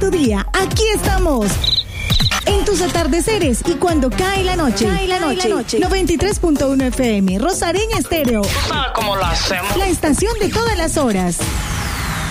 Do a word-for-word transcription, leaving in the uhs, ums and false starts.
tu día, aquí estamos. En tus atardeceres y cuando cae la noche. Cae la noche. noche. noventa y tres punto uno F M, Rosareña Estéreo. ¿Tú sabes cómo lo hacemos? La estación de todas las horas.